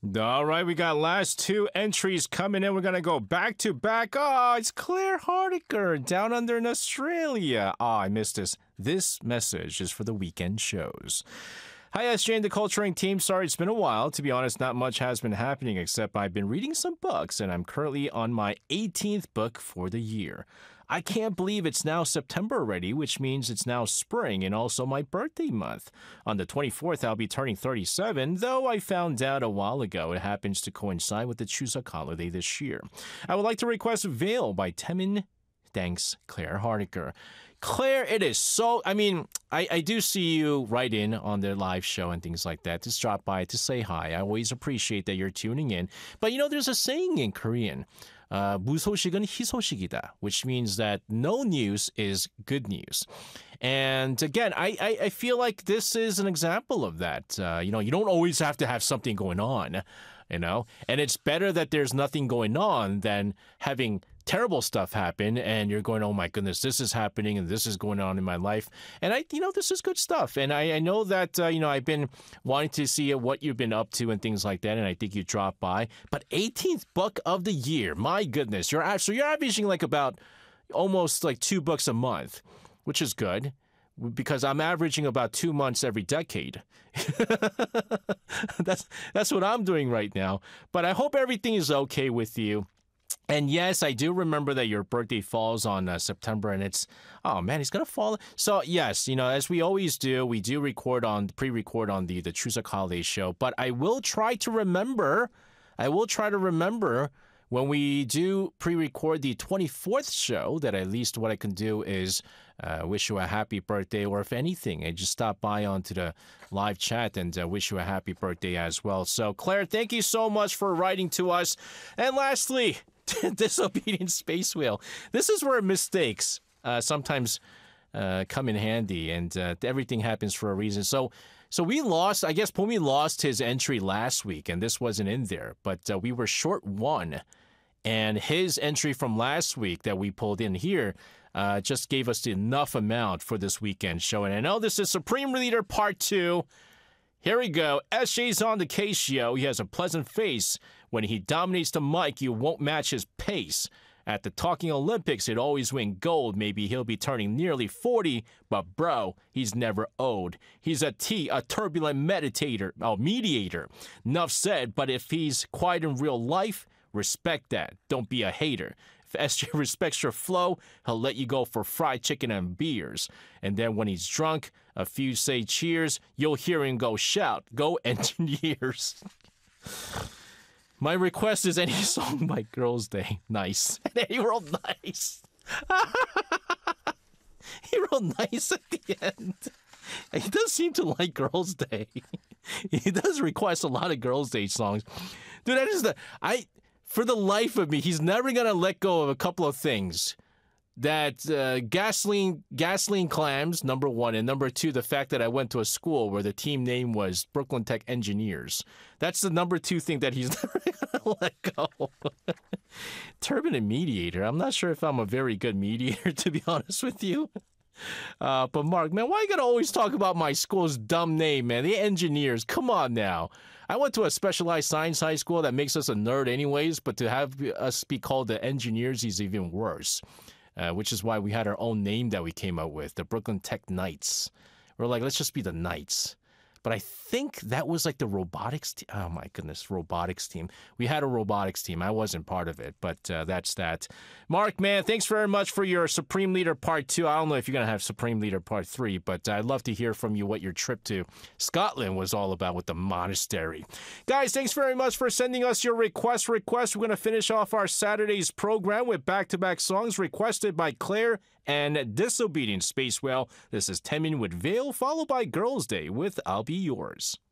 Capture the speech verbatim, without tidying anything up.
All right, we got last two entries coming in. We're going to go back to back. Oh, it's Claire Hardiker down under in Australia. Oh, I missed this. This message is for the weekend shows. Hi, S J and the Culturing team. Sorry, it's been a while. To be honest, not much has been happening except I've been reading some books, and I'm currently on my eighteenth book for the year. I can't believe it's now September already, which means it's now spring and also my birthday month. On the twenty-fourth, I'll be turning thirty-seven, though I found out a while ago it happens to coincide with the Chuseok holiday this year. I would like to request Veil by Taemin. Thanks, Claire Hardiker. Claire, it is so, I mean, I, I do see you write in on the live show and things like that. Just drop by to say hi. I always appreciate that you're tuning in. But you know, there's a saying in Korean, uh, 무소식은 희소식이다, which means that no news is good news. And again, I, I, I feel like this is an example of that. Uh, you know, you don't always have to have something going on, you know, and it's better that there's nothing going on than having terrible stuff happen and you're going, oh my goodness, this is happening and this is going on in my life. And I, you know, this is good stuff. And I, I know that, uh, you know, I've been wanting to see what you've been up to and things like that. And I think you dropped by. But eighteenth book of the year, my goodness, you're so you're averaging like about almost like two books a month, which is good because I'm averaging about two months every decade. that's that's what I'm doing right now. But I hope everything is okay with you. And yes, I do remember that your birthday falls on uh, September, and it's, oh man, it's going to fall. So yes, you know, as we always do, we do record on, pre-record on the, the Chuseok holiday show, but I will try to remember, I will try to remember when we do pre-record the twenty-fourth show that at least what I can do is uh, wish you a happy birthday, or if anything, I just stop by onto the live chat and uh, wish you a happy birthday as well. So Claire, thank you so much for writing to us. And lastly, Disobedient Space Whale. This is where mistakes uh, sometimes uh, come in handy, and uh, everything happens for a reason. So, so we lost. I guess Pumi lost his entry last week, and this wasn't in there. But uh, we were short one, and his entry from last week that we pulled in here uh, just gave us enough amount for this weekend show. And I know this is Supreme Leader Part Two. Here we go. S J's on the case show. He has a pleasant face. When he dominates the mic, you won't match his pace. At the Talking Olympics, he'd always win gold. Maybe he'll be turning nearly forty, but bro, he's never old. He's a T, a turbulent meditator, oh, mediator. Enough said, but if he's quiet in real life, respect that. Don't be a hater. If S J respects your flow, he'll let you go for fried chicken and beers. And then when he's drunk, a few say cheers, you'll hear him go shout, go engineers. My request is any song by Girls' Day. Nice. And he wrote nice. He wrote nice at the end. He does seem to like Girls' Day. He does request a lot of Girls' Day songs. Dude, that is the... I... For the life of me, he's never going to let go of a couple of things. That uh, gasoline gasoline clams, number one, and number two, the fact that I went to a school where the team name was Brooklyn Tech Engineers. That's the number two thing that he's never going to let go. Turbulent mediator. I'm not sure if I'm a very good mediator, to be honest with you. Uh, but Mark, man, why you gotta always talk about my school's dumb name, man? The engineers. Come on now. I went to a specialized science high school that makes us a nerd anyways, but to have us be called the engineers is even worse. Uh, which is why we had our own name that we came up with, the Brooklyn Tech Knights. We're like, let's just be the Knights. But I think that was like the robotics team. Oh my goodness, robotics team. We had a robotics team. I wasn't part of it, but uh, that's that. Mark, man, thanks very much for your Supreme Leader Part two. I don't know if you're going to have Supreme Leader Part three, but I'd love to hear from you what your trip to Scotland was all about with the monastery. Guys, thanks very much for sending us your request requests. We're going to finish off our Saturday's program with back-to-back songs requested by Claire and Disobedient Space Whale. This is Taemin with Veil, followed by Girls' Day with I'll Be Yours.